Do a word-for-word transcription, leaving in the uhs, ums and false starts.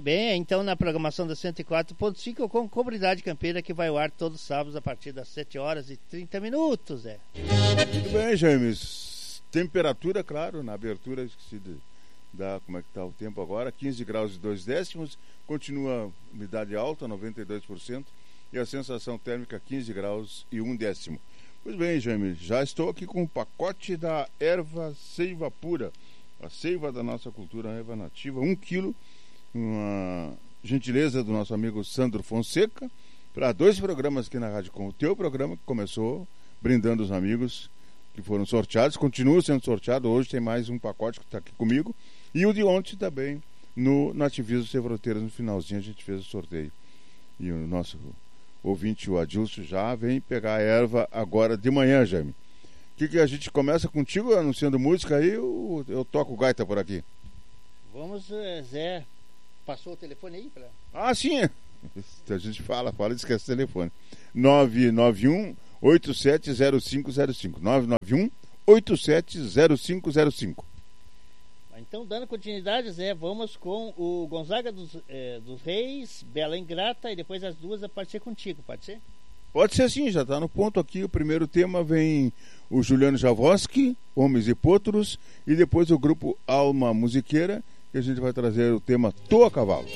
bem, então na programação da cento e quatro ponto cinco com Comunidade Campeira, que vai ao ar todos os sábados a partir das sete horas e trinta minutos, é. Muito bem, James. Temperatura, claro, na abertura, esqueci de dar como é que está o tempo agora, quinze graus e dois décimos, continua umidade alta, noventa e dois por cento, e a sensação térmica quinze graus e um décimo. Pois bem, James, já estou aqui com o pacote da erva seiva pura, a seiva da nossa cultura erva nativa, um quilo, uma gentileza do nosso amigo Sandro Fonseca, para dois programas aqui na Rádio Com. O teu programa que começou brindando os amigos que foram sorteados, continua sendo sorteado, hoje tem mais um pacote que está aqui comigo, e o de ontem também, no Nativismo Sem Fronteiras, no finalzinho a gente fez o sorteio. E o nosso ouvinte, o Adilson, já vem pegar a erva agora de manhã, Jaime. O que, que a gente começa contigo, anunciando música aí, ou eu toco gaita por aqui? Vamos, Zé. Passou o telefone aí? Pra... Ah, sim. A gente fala, fala e esquece o telefone. nove nove um, oito sete zero cinco zero cinco. nove nove um, oito sete zero cinco zero cinco. Então, dando continuidade, Zé, vamos com o Gonzaga dos, eh, dos Reis, Bela Ingrata, e depois as duas a pode ser contigo, pode ser? Pode ser sim, já está no ponto aqui. O primeiro tema vem o Juliano Javoski, Homens e Potros, e depois o grupo Alma Musiqueira, que a gente vai trazer o tema Tô a Cavalo.